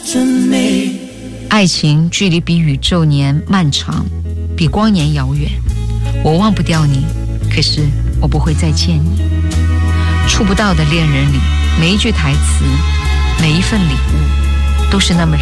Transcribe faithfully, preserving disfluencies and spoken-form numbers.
真美。 爱情距离比宇宙年漫长，比光年遥远。我忘不掉你，可是我不会再见你。触不到的恋人里，每一句台词，每一份礼物，都是那么